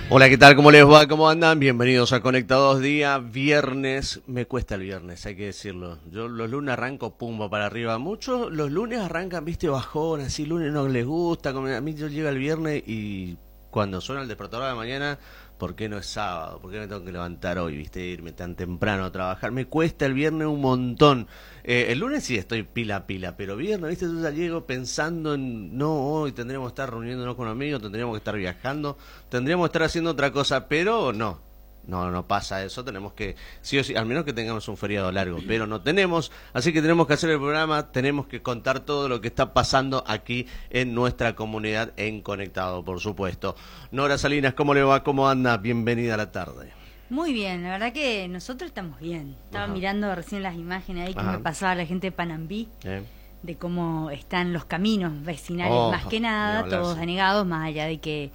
Hola, ¿qué tal? ¿Cómo les va? ¿Cómo andan? Bienvenidos a Conectados Día Viernes. Me cuesta el viernes, hay que decirlo. Yo los lunes arranco pumba para arriba. Muchos los lunes arrancan, viste, bajón, así lunes no les gusta. A mí yo llego el viernes y cuando suena el despertador de la mañana, ¿por qué no es sábado? ¿Por qué me tengo que levantar hoy, viste, irme tan temprano a trabajar? Me cuesta el viernes un montón. El lunes sí estoy pila a pila, pero viernes, viste, yo ya llego pensando en, no, hoy tendríamos que estar reuniéndonos con amigos, tendríamos que estar viajando, tendríamos que estar haciendo otra cosa, pero no pasa eso, tenemos que, sí o sí, al menos que tengamos un feriado largo, pero no tenemos, así que tenemos que hacer el programa, tenemos que contar todo lo que está pasando aquí en nuestra comunidad en Conectado, por supuesto. Nora Salinas, ¿cómo le va? ¿Cómo anda? Bienvenida a la tarde. Muy bien, la verdad que nosotros estamos bien. Estaba mirando recién las imágenes ahí que me pasaba la gente de Panambí, de cómo están los caminos vecinales, más que nada, todos anegados, más allá de que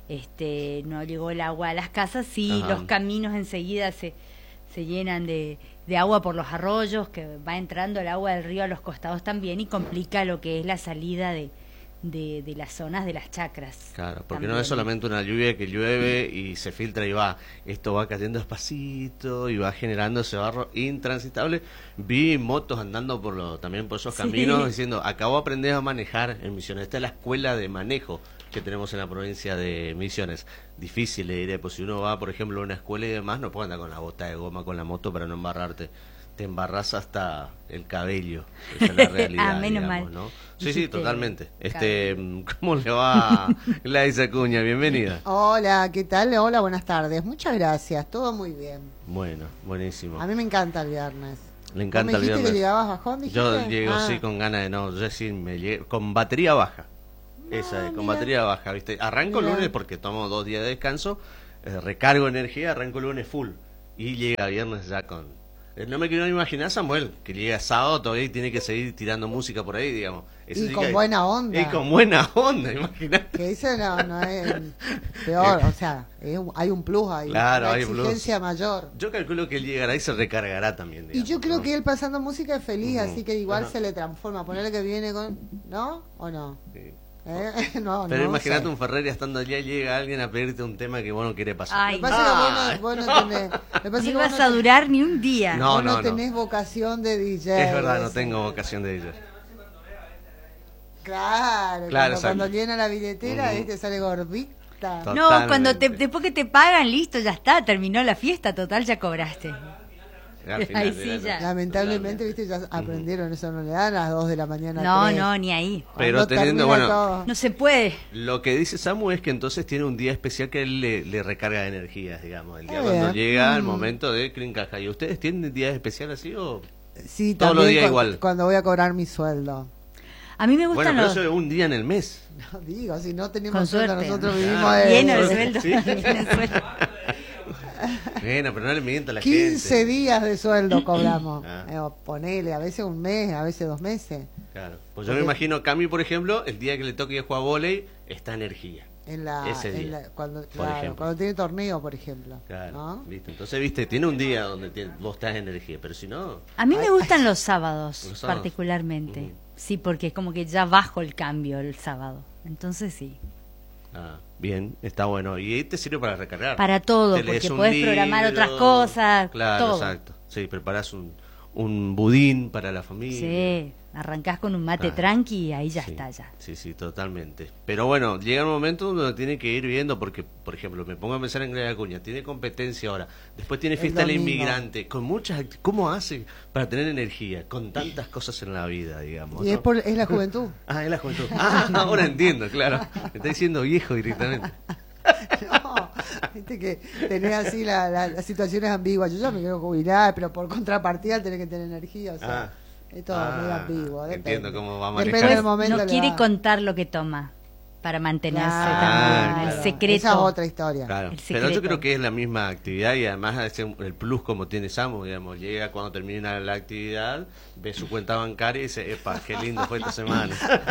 no llegó el agua a las casas, sí, los caminos enseguida se llenan de agua por los arroyos, que va entrando el agua del río a los costados también y complica lo que es la salida de las zonas de las chacras. Claro, porque también. No es solamente una lluvia que llueve y se filtra y va, esto va cayendo despacito y va generando ese barro intransitable. Vi motos andando también por esos caminos diciendo, acabo de aprender a manejar en Misiones. Esta es la escuela de manejo que tenemos en la provincia de Misiones. Difícil, le diré, pues si uno va, por ejemplo, a una escuela y demás, no puede andar con la bota de goma con la moto para no embarrarte. Te embarras hasta el cabello. Esa es la realidad, menos digamos, mal. ¿no? Sí, totalmente. ¿Cómo le va, Gladys Acuña? Bienvenida. Hola, ¿qué tal? Hola, buenas tardes. Muchas gracias, todo muy bien. Bueno, buenísimo. A mí me encanta el viernes. Le encanta el viernes. ¿Me dijiste que llegabas bajón, dijiste? Yo llego sí con ganas de yo sí con batería baja. Esa es, con batería baja, ¿viste? Arranco el lunes porque tomo 2 días de descanso, recargo energía, arranco el lunes full. Y llega viernes ya con... No me quiero imaginar Samuel, que llega sábado todavía y tiene que seguir tirando música por ahí, digamos. Y con buena onda. Y con buena onda, imagínate. Que eso no es peor, o sea, hay un plus ahí. Claro, una hay un plus. exigencia mayor. Yo calculo que él llegará y se recargará también, digamos, y yo creo que él pasando música es feliz, así que igual Ajá. se le transforma. Ponerle que viene con... ¿No? ¿O no? Sí. No imagínate sé. un Ferreri estando allá y llega alguien a pedirte un tema que vos no querés pasar. Ay, Me pasa que vos no tenés... no ibas a durar ni un día. Vos no tenés vocación de DJ. Es verdad, no tengo vocación de DJ. Claro, cuando llena la billetera, te sale gordita. No, después que te pagan, listo, ya está, terminó la fiesta, total, ya cobraste. Ahí sí, ya. Lamentablemente, viste, ya aprendieron eso, no le dan a las 2 de la mañana. No, ni ahí. Pero teniendo, no se puede. Lo que dice Samu es que entonces tiene un día especial que él le recarga de energías, digamos. El día cuando llega el momento de clincaja. ¿Y ustedes tienen días especiales así o sí, todos los días igual? Cuando voy a cobrar mi sueldo. A mí me gustan pero eso es un día en el mes. No digo, si no tenemos con sueldo, suerte. nosotros vivimos lleno de sueldo. ¿Sí? Bueno, pero no le mienta a la 15 gente. días de sueldo cobramos. Ponele, a veces un mes, a veces 2 meses. Claro. Pues yo me imagino, Cami, por ejemplo, el día que le toque jugar vóley, está energía. Cuando tiene torneo, por ejemplo. Claro, ¿no? ¿viste? Entonces, viste, tiene un día donde vos estás en energía, pero si no... A mí me gustan los sábados, particularmente. Sí, porque es como que ya bajo el cambio el sábado. Entonces sí. Bien, está bueno. Y ahí te sirve para recargar. Para todo, porque podés programar otras cosas. Claro, todo. Exacto. Sí, preparás un budín para la familia. Sí, arrancás con un mate tranqui y ahí ya está ya. Sí, totalmente. Pero bueno, llega un momento donde tiene que ir viendo, porque, por ejemplo, me pongo a pensar en Gladys Acuña, tiene competencia ahora, después tiene fiesta del inmigrante, con muchas... ¿Cómo hace para tener energía con tantas cosas en la vida, digamos? Y ¿no? es la juventud. Es la juventud. Ahora entiendo, claro. Me está diciendo viejo directamente. No, viste que tenés así las situaciones ambiguas. Yo ya me quiero jubilar, pero por contrapartida tenés que tener energía, o sea... Es todo muy ambiguo. Entiendo cómo va a Depende manejar. del momento. No quiere contar lo que toma para mantenerse también. El secreto. Esa es otra historia. Claro. Pero yo creo que es la misma actividad y además el plus como tiene Samu, digamos, llega cuando termina la actividad, ve su cuenta bancaria y dice, epa, qué lindo fue esta semana.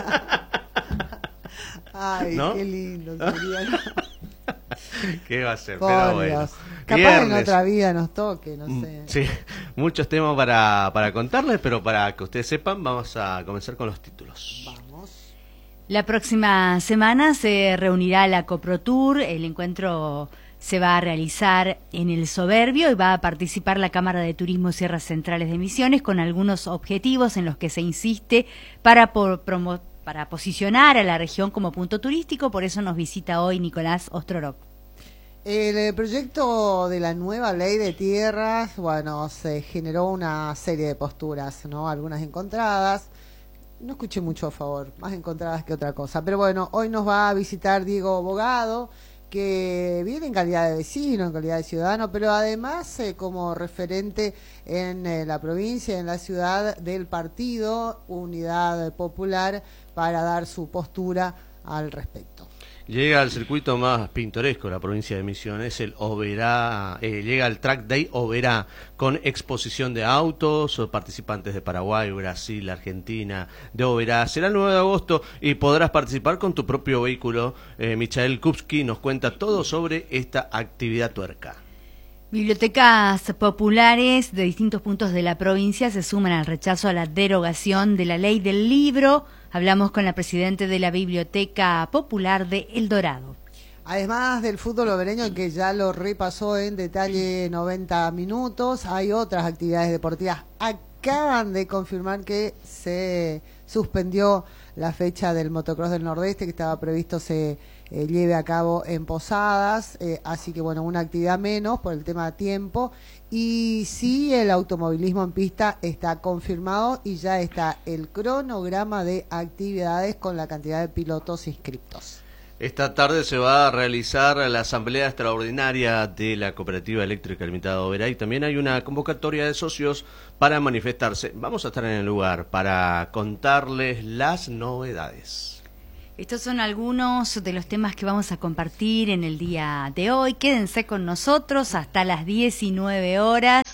Ay, ¿no? Qué lindo sería, ¿no? ¿Qué va a ser? Por pero bueno. Dios. Capaz en otra vida nos toque, no sé. Sí, muchos temas para contarles, pero para que ustedes sepan, vamos a comenzar con los títulos. Vamos. La próxima semana se reunirá la CoproTour, el encuentro se va a realizar en el Soberbio y va a participar la Cámara de Turismo Sierras Centrales de Misiones con algunos objetivos en los que se insiste para posicionar a la región como punto turístico. Por eso nos visita hoy Nicolás Ostrorok. El proyecto de la nueva ley de tierras, bueno, se generó una serie de posturas, ¿no? Algunas encontradas. No escuché mucho a favor, más encontradas que otra cosa. Pero bueno, hoy nos va a visitar Diego Bogado, que viene en calidad de vecino, en calidad de ciudadano, pero además como referente en la provincia, en la ciudad del partido Unidad Popular, para dar su postura al respecto. Llega al circuito más pintoresco de la provincia de Misiones, el Oberá, llega al Track Day Oberá, con exposición de autos, participantes de Paraguay, Brasil, Argentina, de Oberá. Será el 9 de agosto y podrás participar con tu propio vehículo. Michael Kupski nos cuenta todo sobre esta actividad tuerca. Bibliotecas populares de distintos puntos de la provincia se suman al rechazo a la derogación de la ley del libro. Hablamos con la presidenta de la Biblioteca Popular de El Dorado. Además del fútbol obereño, que ya lo repasó en detalle 90 minutos, hay otras actividades deportivas. Acaban de confirmar que se suspendió la fecha del motocross del Nordeste, que estaba previsto se lleve a cabo en Posadas, así que bueno, una actividad menos por el tema de tiempo. Y sí, el automovilismo en pista está confirmado y ya está el cronograma de actividades con la cantidad de pilotos inscriptos. Esta tarde se va a realizar la asamblea extraordinaria de la Cooperativa Eléctrica Limitada de Oberá y también hay una convocatoria de socios para manifestarse. Vamos a estar en el lugar para contarles las novedades. Estos son algunos de los temas que vamos a compartir en el día de hoy. Quédense con nosotros hasta las 19 horas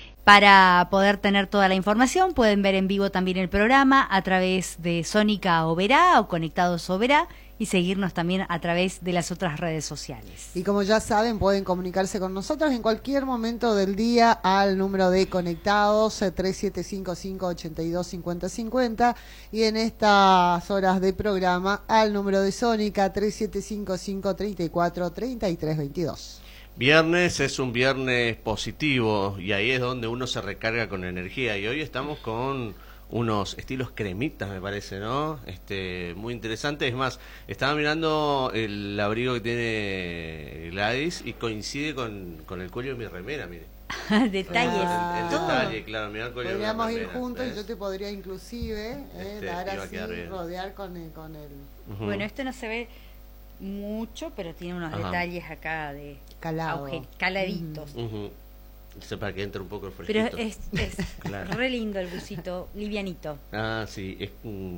para poder tener toda la información. Pueden ver en vivo también el programa a través de Sónica Oberá o Conectados Oberá y seguirnos también a través de las otras redes sociales. Y como ya saben, pueden comunicarse con nosotros en cualquier momento del día al número de Conectados 3755-825050 y en estas horas de programa al número de Sónica 3755-343322. Viernes es un viernes positivo y ahí es donde uno se recarga con energía y hoy estamos con unos estilos cremitas, me parece, ¿no? Muy interesante. Es más, estaba mirando el abrigo que tiene Gladys y coincide con el cuello de mi remera, mire. Detalles. El detalle, claro, mira el cuello. Podríamos de mi ir remera, juntos, ¿ves? y yo te podría inclusive dar así, rodear con el... Bueno, esto no se ve mucho, pero tiene unos detalles acá de caladitos. Para que entre un poco el Pero fresquito. es claro. Re lindo el busito, livianito. Ah, sí, es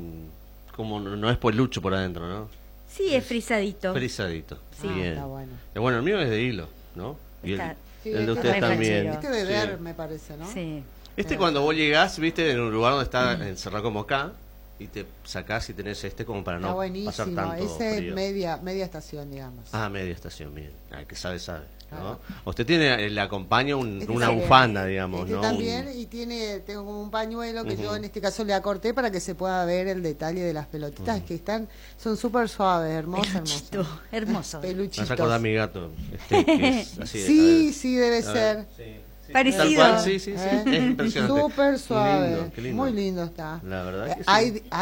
como no es pelucho por adentro, ¿no? Sí, es frisadito. Frisadito, sí. Bien. Está bueno. Bueno, el mío es de hilo, ¿no? Y está, el de ustedes también. Este de ver, me parece, ¿no? Sí. Cuando vos llegás, viste, en un lugar donde está encerrado como acá, y te sacás y tenés como para no pasar tanto ese frío. Es media estación, digamos. Ah, media estación, bien. Que sabe. ¿No? Usted le acompaña una bufanda, digamos, ¿no? También, y tengo como un pañuelo que yo en este caso le acorté para que se pueda ver el detalle de las pelotitas que son súper suaves, hermosos. Me has acordado a mi gato. Que es así sí, debe ser. Sí. Parecido. Tal cual, sí, es impresionante. Súper suave. Qué lindo. Muy lindo está. La verdad que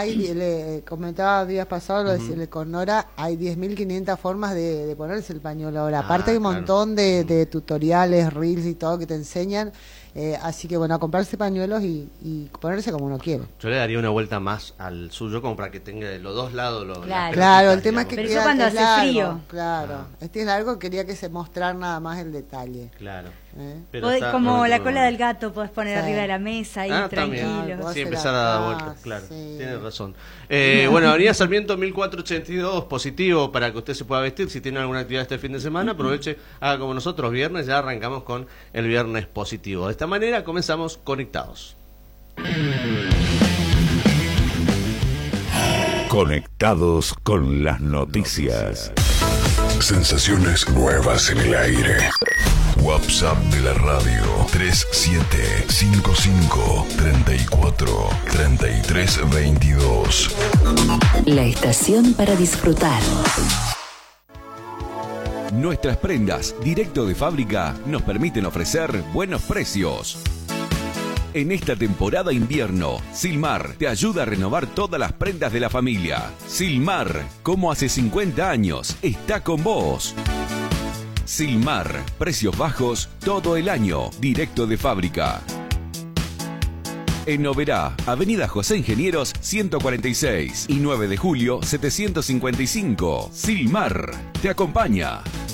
le comentaba días pasados, con Nora, hay 10.500 formas de ponerse el pañuelo ahora. Aparte hay un montón de tutoriales, reels y todo que te enseñan. Así que bueno, a comprarse pañuelos y ponerse como uno quiere. Yo le daría una vuelta más al suyo como para que tenga de los dos lados Claro, el tema es que pero eso cuando hace frío. Claro, este es largo, quería que se mostrara nada más el detalle. Claro. Como la cola del gato podés poner arriba de la mesa ahí tranquilo. Sí, empezar a dar vueltas, claro. Sí. Tienes razón. Bueno, Avenida Sarmiento 1482, positivo para que usted se pueda vestir. Si tiene alguna actividad este fin de semana, aproveche, haga como nosotros, viernes, ya arrancamos con el viernes positivo. De esta manera comenzamos Conectados. Conectados con las noticias. Sensaciones nuevas en el aire. WhatsApp de la radio 3755-34-3322. La estación para disfrutar. Nuestras prendas directo de fábrica nos permiten ofrecer buenos precios. En esta temporada invierno, Silmar te ayuda a renovar todas las prendas de la familia. Silmar, como hace 50 años, está con vos. Silmar, precios bajos todo el año, directo de fábrica. En Oberá, Avenida José Ingenieros 146 y 9 de julio 755. Silmar te acompaña.